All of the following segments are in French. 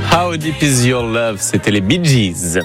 How Deep Is Your Love, c'était les Bee Gees.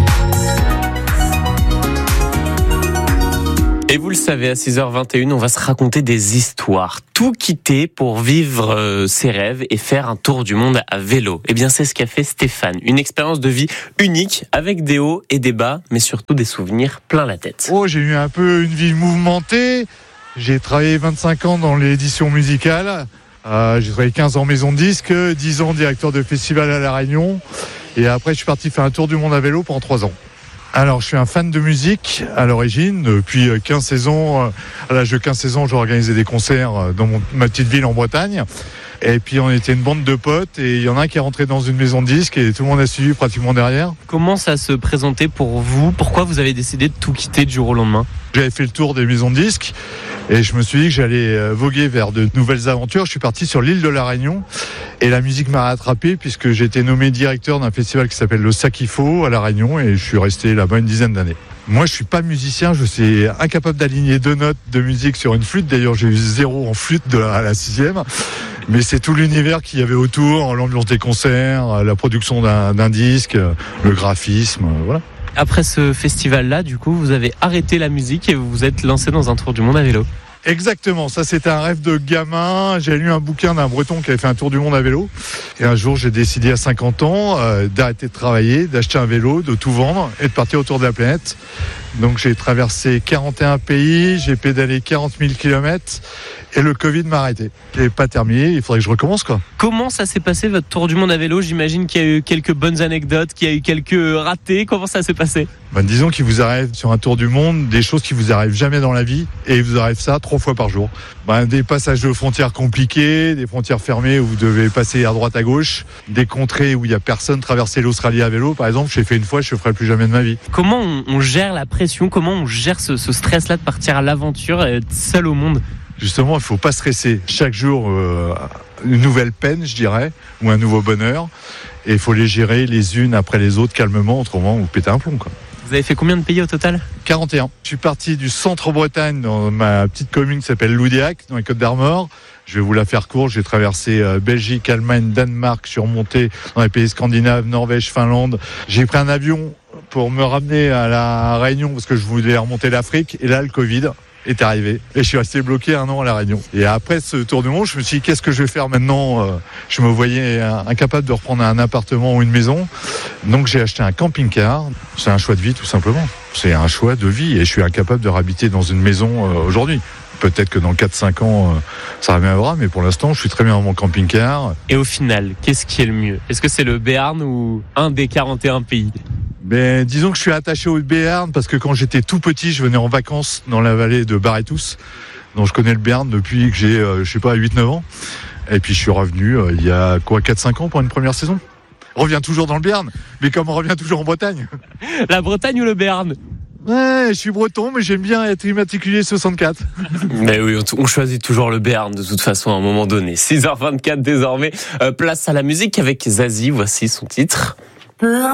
Et vous le savez, à 6h21, on va se raconter des histoires. Tout quitter pour vivre ses rêves et faire un tour du monde à vélo. Eh bien, c'est ce qu'a fait Stéphane. Une expérience de vie unique, avec des hauts et des bas, mais surtout des souvenirs plein la tête. J'ai eu un peu une vie mouvementée. J'ai travaillé 25 ans dans l'édition musicale. J'ai travaillé 15 ans en maison de disques, 10 ans directeur de festival à La Réunion. Et après, je suis parti faire un tour du monde à vélo pendant 3 ans. Alors, je suis un fan de musique à l'origine. Depuis 15-16 ans, à l'âge de 15-16 ans, j'ai organisé des concerts dans ma petite ville en Bretagne. Et puis, on était une bande de potes et il y en a un qui est rentré dans une maison de disques et tout le monde a suivi pratiquement derrière. Comment ça se présentait pour vous ? Pourquoi vous avez décidé de tout quitter du jour au lendemain ? J'avais fait le tour des maisons de disques et je me suis dit que j'allais voguer vers de nouvelles aventures. Je suis parti sur l'île de La Réunion et la musique m'a rattrapé puisque j'ai été nommé directeur d'un festival qui s'appelle le Sakifo à La Réunion et je suis resté là-bas une dizaine d'années. Moi, je suis pas musicien, je suis incapable d'aligner 2 notes de musique sur une flûte. D'ailleurs, j'ai eu 0 en flûte à la 6e. Mais c'est tout l'univers qu'il y avait autour, l'ambiance des concerts, la production d'un disque, le graphisme, voilà. Après ce festival-là, du coup, vous avez arrêté la musique et vous vous êtes lancé dans un tour du monde à vélo. Exactement, ça c'était un rêve de gamin. J'ai lu un bouquin d'un Breton qui avait fait un tour du monde à vélo. Et un jour, j'ai décidé à 50 ans d'arrêter de travailler, d'acheter un vélo, de tout vendre et de partir autour de la planète. Donc j'ai traversé 41 pays, j'ai pédalé 40 000 km et le Covid m'a arrêté. Il n'est pas terminé, il faudrait que je recommence quoi. Comment ça s'est passé votre tour du monde à vélo ? J'imagine qu'il y a eu quelques bonnes anecdotes, qu'il y a eu quelques ratés. Comment ça s'est passé ? Disons qu'il vous arrive sur un tour du monde des choses qui vous arrivent jamais dans la vie et il vous arrive ça 3 fois par jour. Des passages de frontières compliqués, des frontières fermées où vous devez passer à droite à gauche, des contrées où il y a personne, traverser l'Australie à vélo par exemple, j'ai fait une fois, je ne ferai plus jamais de ma vie. Comment on gère la pression, comment on gère ce stress-là de partir à l'aventure seul au monde ? Justement, il ne faut pas stresser. Chaque jour, une nouvelle peine, je dirais, ou un nouveau bonheur. Et il faut les gérer les unes après les autres calmement, autrement vous pétez un plomb, quoi. Vous avez fait combien de pays au total ? 41. Je suis parti du centre-Bretagne, dans ma petite commune qui s'appelle Loudiac, dans les Côtes-d'Armor. Je vais vous la faire courte. J'ai traversé Belgique, Allemagne, Danemark. Je suis remonté dans les pays scandinaves, Norvège, Finlande. J'ai pris un avion pour me ramener à La Réunion parce que je voulais remonter l'Afrique. Et là, le Covid est arrivé et je suis resté bloqué 1 an à La Réunion. Et après ce tour du monde, je me suis dit qu'est-ce que je vais faire maintenant ? Je me voyais incapable de reprendre un appartement ou une maison. Donc j'ai acheté un camping-car. C'est un choix de vie tout simplement. C'est un choix de vie et je suis incapable de réhabiter dans une maison aujourd'hui. Peut-être que dans 4-5 ans, ça reviendra, mais pour l'instant, je suis très bien dans mon camping-car. Et au final, qu'est-ce qui est le mieux ? Est-ce que c'est le Béarn ou un des 41 pays ? Disons que je suis attaché au Béarn parce que quand j'étais tout petit, je venais en vacances dans la vallée de Barétous. Donc je connais le Béarn depuis que j'ai, 8-9 ans. Et puis je suis revenu il y a 4-5 ans pour une première saison. On revient toujours dans le Béarn, mais comme on revient toujours en Bretagne. La Bretagne ou le Béarn ? Ouais, je suis breton, mais j'aime bien être immatriculé 64. Mais oui, on choisit toujours le Béarn de toute façon à un moment donné. 6h24 désormais, place à la musique avec Zazie, voici son titre.